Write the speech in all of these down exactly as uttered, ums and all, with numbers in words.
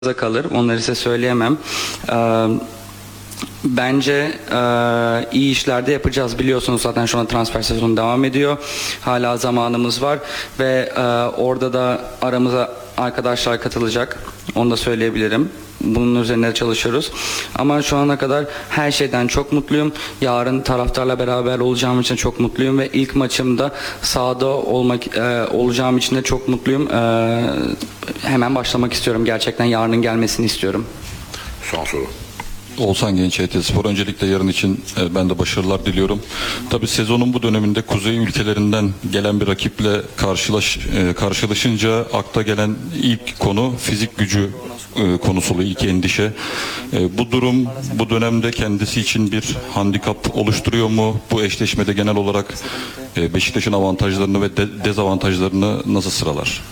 kalır. Onları size söyleyemem. Ee, bence e, iyi işlerde yapacağız. Biliyorsunuz zaten şu an transfer sezonu devam ediyor. Hala zamanımız var ve e, orada da aramıza arkadaşlar katılacak. Onu da söyleyebilirim. Bunun üzerine çalışıyoruz. Ama şu ana kadar her şeyden çok mutluyum. Yarın taraftarla beraber olacağım için çok mutluyum ve ilk maçımda sahada olmak e, olacağım için de çok mutluyum. E, hemen başlamak istiyorum. Gerçekten yarının gelmesini istiyorum. Son soru. Oğuzhan Genç, E T Spor. Öncelikle yarın için e, ben de başarılar diliyorum. Tabii sezonun bu döneminde kuzey ülkelerinden gelen bir rakiple karşılaş, e, karşılaşınca akla gelen ilk konu fizik gücü e, konusu oluyor, ilk endişe. E, bu durum bu dönemde kendisi için bir handikap oluşturuyor mu? Bu eşleşmede genel olarak e, Beşiktaş'ın avantajlarını ve de, dezavantajlarını nasıl sıralar?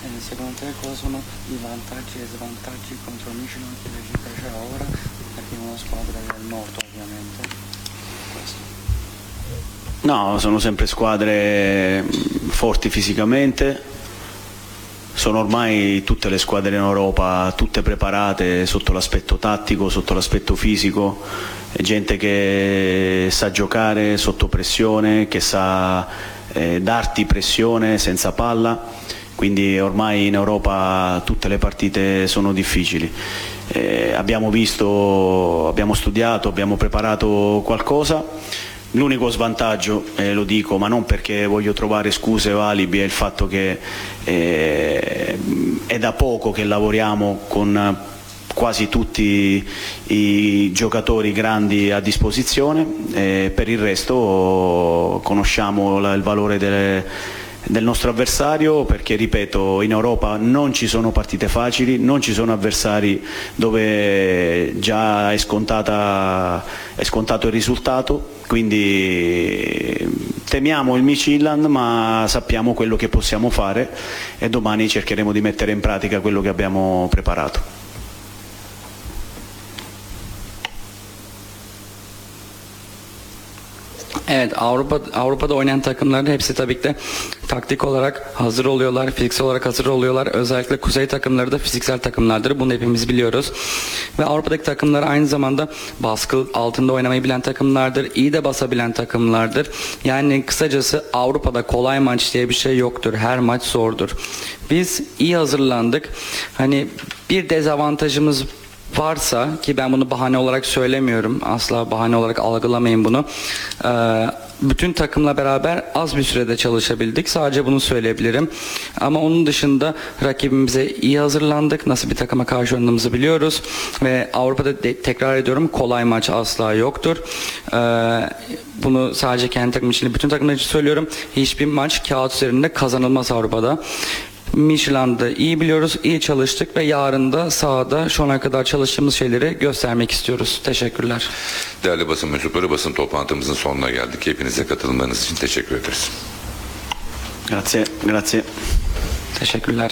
No, sono sempre squadre forti fisicamente, sono ormai tutte le squadre in Europa, tutte preparate sotto l'aspetto tattico, sotto l'aspetto fisico, è gente che sa giocare sotto pressione, che sa eh, darti pressione senza palla, quindi ormai in Europa tutte le partite sono difficili. Eh, abbiamo visto, abbiamo studiato, abbiamo preparato qualcosa. L'unico svantaggio, eh, lo dico, ma non perché voglio trovare scuse o alibi, è il fatto che eh, è da poco che lavoriamo con quasi tutti i giocatori grandi a disposizione, e per il resto conosciamo la, il valore delle del nostro avversario, perché ripeto, in Europa non ci sono partite facili, non ci sono avversari dove già è, scontata, è scontato il risultato, quindi temiamo il Midtjylland ma sappiamo quello che possiamo fare e domani cercheremo di mettere in pratica quello che abbiamo preparato. Evet, Avrupa Avrupa'da oynayan takımların hepsi tabii ki de taktik olarak hazır oluyorlar, fiziksel olarak hazır oluyorlar. Özellikle kuzey takımları da fiziksel takımlardır. Bunu hepimiz biliyoruz. Ve Avrupa'daki takımlar aynı zamanda baskı altında oynamayı bilen takımlardır. İyi de basabilen takımlardır. Yani kısacası Avrupa'da kolay maç diye bir şey yoktur. Her maç zordur. Biz iyi hazırlandık. Hani bir dezavantajımız varsa, ki ben bunu bahane olarak söylemiyorum, asla bahane olarak algılamayın bunu, ee, bütün takımla beraber az bir sürede çalışabildik, sadece bunu söyleyebilirim. Ama onun dışında rakibimize iyi hazırlandık, nasıl bir takıma karşı oynadığımızı biliyoruz ve Avrupa'da de, tekrar ediyorum, kolay maç asla yoktur. Ee, bunu sadece kendi takım için, bütün takımlar için söylüyorum. Hiçbir maç kağıt üzerinde kazanılmaz Avrupa'da. Midtjylland'ı iyi biliyoruz, iyi çalıştık ve yarın da sahada şu ana kadar çalıştığımız şeyleri göstermek istiyoruz. Teşekkürler. Değerli basın mensupları, basın toplantımızın sonuna geldik. Hepinize katılmanız için teşekkür ederiz. Grazie, grazie. Teşekkürler.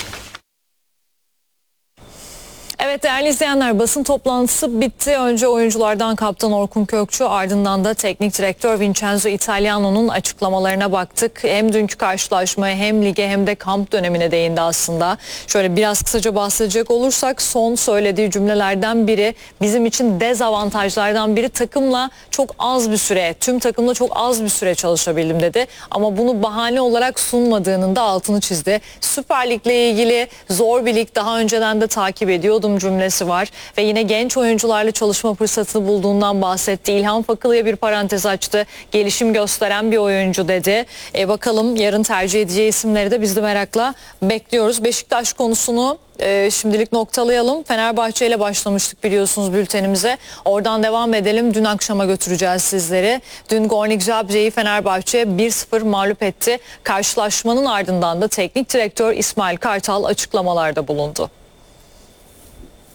Evet değerli izleyenler, basın toplantısı bitti. Önce oyunculardan kaptan Orkun Kökçü, ardından da teknik direktör Vincenzo Italiano'nun açıklamalarına baktık. Hem dünkü karşılaşmaya hem lige hem de kamp dönemine değindi aslında. Şöyle biraz kısaca bahsedecek olursak son söylediği cümlelerden biri, bizim için dezavantajlardan biri takımla çok az bir süre, tüm takımla çok az bir süre çalışabildim dedi. Ama bunu bahane olarak sunmadığının da altını çizdi. Süper Lig'le ilgili zor bir lig, daha önceden de takip ediyordum cümlesi var ve yine genç oyuncularla çalışma fırsatını bulduğundan bahsetti. İlhan Fakılı'ya bir parantez açtı. Gelişim gösteren bir oyuncu dedi. E bakalım yarın tercih edeceği isimleri de biz de merakla bekliyoruz. Beşiktaş konusunu e, şimdilik noktalayalım. Fenerbahçe ile başlamıştık biliyorsunuz bültenimize. Oradan devam edelim. Dün akşama götüreceğiz sizleri. Dün Gornik Zabrze'yi Fenerbahçe bir sıfır mağlup etti. Karşılaşmanın ardından da teknik direktör İsmail Kartal açıklamalarda bulundu.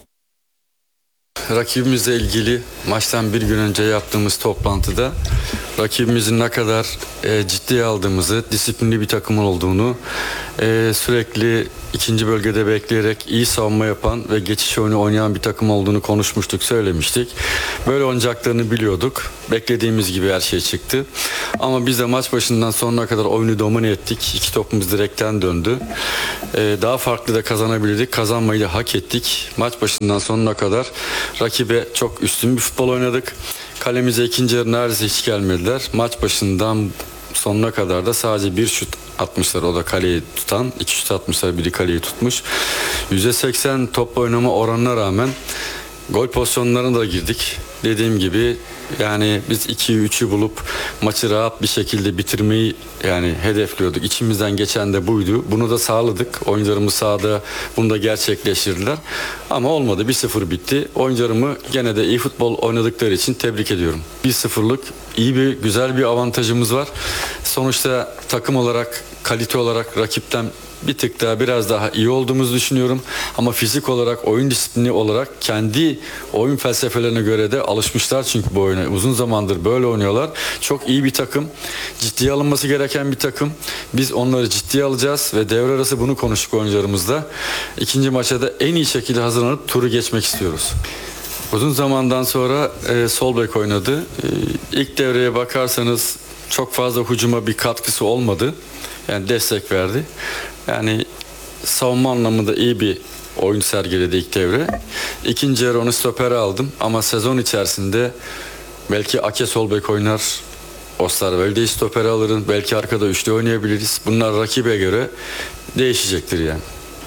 Rakibimizle ilgili maçtan bir gün önce yaptığımız toplantıda rakibimizin ne kadar e, ciddiye aldığımızı, disiplinli bir takım olduğunu, e, sürekli ikinci bölgede bekleyerek iyi savunma yapan ve geçiş oyunu oynayan bir takım olduğunu konuşmuştuk, söylemiştik. Böyle oynayacaklarını biliyorduk. Beklediğimiz gibi her şey çıktı. Ama biz de maç başından sonuna kadar oyunu domine ettik. İki topumuz direkten döndü. E, daha farklı da kazanabilirdik. Kazanmayı da hak ettik. Maç başından sonuna kadar rakibe çok üstün bir futbol oynadık. Kalemize ikinci yarı neredeyse hiç gelmediler. Maç başından sonuna kadar da sadece bir şut atmışlar. O da kaleyi tutan. İki şut atmışlar. Biri kaleyi tutmuş. yüzde seksen top oynama oranına rağmen gol pozisyonlarına da girdik. Dediğim gibi yani biz ikiyi üçü bulup maçı rahat bir şekilde bitirmeyi yani hedefliyorduk. İçimizden geçen de buydu. Bunu da sağladık. Oyuncularımız sahada bunu da gerçekleştirdiler. Ama olmadı. bir sıfır bitti. Oyuncularımı gene de iyi futbol oynadıkları için tebrik ediyorum. bir sıfırlık iyi bir güzel bir avantajımız var. Sonuçta takım olarak, kalite olarak rakipten bir tık daha biraz daha iyi olduğumuzu düşünüyorum. Ama fizik olarak, oyun disiplini olarak kendi oyun felsefelerine göre de alışmışlar çünkü bu oyuna. Uzun zamandır böyle oynuyorlar. Çok iyi bir takım. Ciddiye alınması gereken bir takım. Biz onları ciddiye alacağız ve devre arası bunu konuştuk oyuncularımızla. İkinci maça da en iyi şekilde hazırlanıp turu geçmek istiyoruz. Uzun zamandan sonra e, sol bek oynadı. E, ilk devreye bakarsanız çok fazla hücuma bir katkısı olmadı. Yani destek verdi. Yani savunma anlamında iyi bir oyun sergiledi ilk devre. İkinci yarı onu stopere aldım ama sezon içerisinde belki Ake sol bek oynar, Osterwolde'yi stopere alırım, belki arkada üçlü oynayabiliriz. Bunlar rakibe göre değişecektir yani.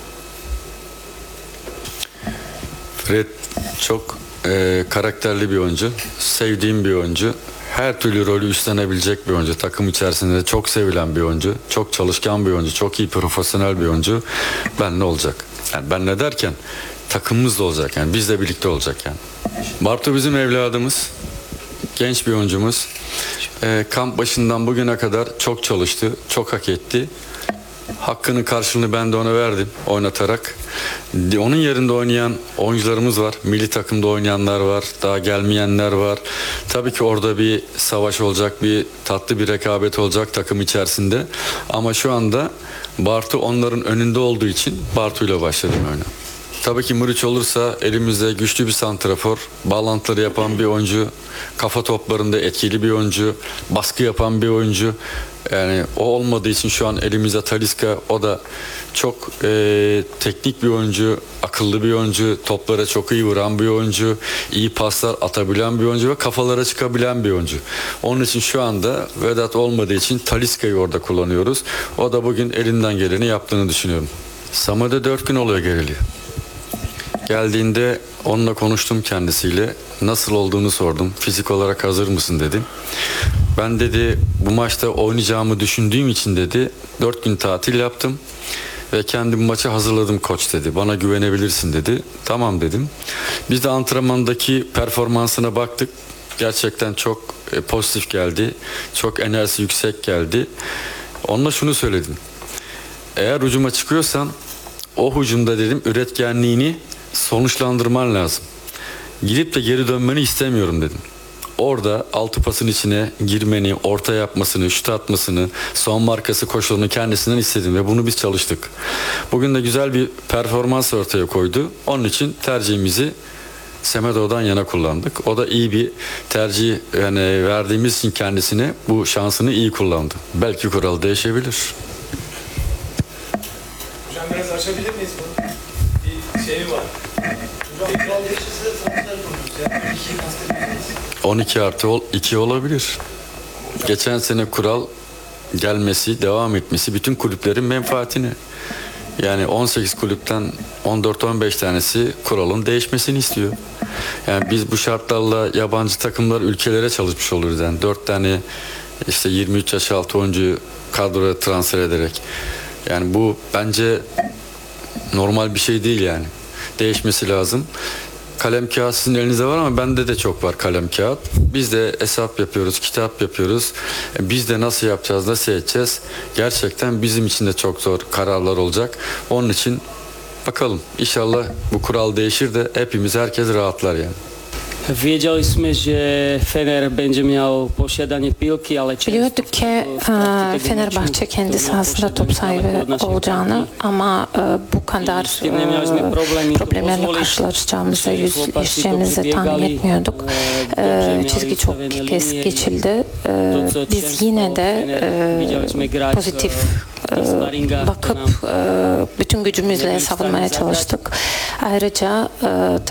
Fred çok e, karakterli bir oyuncu, sevdiğim bir oyuncu. Her türlü rolü üstlenebilecek bir oyuncu. Takım içerisinde de çok sevilen bir oyuncu. Çok çalışkan bir oyuncu. Çok iyi profesyonel bir oyuncu. Benle olacak. Yani benle derken takımımız da olacak. Yani bizle birlikte olacak yani. Bartu bizim evladımız. Genç bir oyuncumuz. E, kamp başından bugüne kadar çok çalıştı. Çok hak etti. Hakkının karşılığını ben de ona verdim oynatarak. Onun yerinde oynayan oyuncularımız var. Milli takımda oynayanlar var. Daha gelmeyenler var. Tabii ki orada bir savaş olacak, bir tatlı bir rekabet olacak takım içerisinde. Ama şu anda Bartu onların önünde olduğu için Bartu'yla başladım oyuna. Tabii ki Muriç olursa elimizde güçlü bir santrafor, bağlantıları yapan bir oyuncu, kafa toplarında etkili bir oyuncu, baskı yapan bir oyuncu. Yani o olmadığı için şu an elimizde Talisca, o da çok e, teknik bir oyuncu, akıllı bir oyuncu, toplara çok iyi vuran bir oyuncu, iyi paslar atabilen bir oyuncu ve kafalara çıkabilen bir oyuncu. Onun için şu anda Vedat olmadığı için Talisca'yı orada kullanıyoruz. O da bugün elinden geleni yaptığını düşünüyorum. Samet'e dört gün oluyor geleli. Geldiğinde onunla konuştum kendisiyle. Nasıl olduğunu sordum. Fizik olarak hazır mısın dedim. Ben dedi bu maçta oynayacağımı düşündüğüm için dedi dört gün tatil yaptım. Ve kendim maçı hazırladım koç dedi. Bana güvenebilirsin dedi. Tamam dedim. Biz de antrenmandaki performansına baktık. Gerçekten çok e, pozitif geldi. Çok enerjisi yüksek geldi. Onunla şunu söyledim. Eğer hücuma çıkıyorsan o hücumda dedim üretkenliğini sonuçlandırman lazım. Gidip de geri dönmeni istemiyorum dedim. Orada altı pasın içine girmeni, orta yapmasını, şut atmasını, son markası koşulunu kendisinden istedim ve bunu biz çalıştık. Bugün de güzel bir performans ortaya koydu. Onun için tercihimizi Semedo'dan yana kullandık. O da iyi bir tercih yani verdiğimiz için kendisine bu şansını iyi kullandı. Belki kural değişebilir. Hocam biraz açabilir miyiz bunu? Bir şey var. Hocam kural değişirse transfer oluruz. Yani iki kastediyoruz. on iki artı iki olabilir. Geçen sene kural gelmesi, devam etmesi bütün kulüplerin menfaatine. Yani on sekiz kulüpten on dört on beş tanesi kuralın değişmesini istiyor. Yani biz bu şartlarla yabancı takımlar ülkelere çalışmış oluruz. Yani dört tane işte yirmi üç yaş altı oyuncu kadroya transfer ederek. Yani bu bence normal bir şey değil yani. Değişmesi lazım. Kalem kağıt sizin elinizde var ama bende de çok var kalem kağıt. Biz de hesap yapıyoruz, kitap yapıyoruz. Biz de nasıl yapacağız, nasıl edeceğiz? Gerçekten bizim için de çok zor kararlar olacak. Onun için bakalım inşallah bu kural değişir de hepimiz herkes rahatlar yani. Wiedzieliśmy, że Fener będzie miał posiadanie piłki, ale Biliyorduk ki e, Fenerbahçe kendi sahasında top sahibi olacağını ama e, bu kadar e, problemlerle karşılaşacağımızı, yüz yüzeceğimizi tahmin etmiyorduk. E, çizgi çok kez geçildi. E, biz yine de e, pozitif e, bakıp e, bütün gücümüzle savunmaya çalıştık. Ayrıca e,